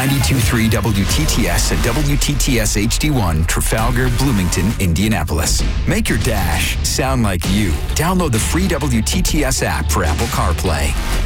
92.3 WTTS and WTTS HD1, Trafalgar, Bloomington, Indianapolis. Make your dash sound like you. Download the free WTTS app for Apple CarPlay.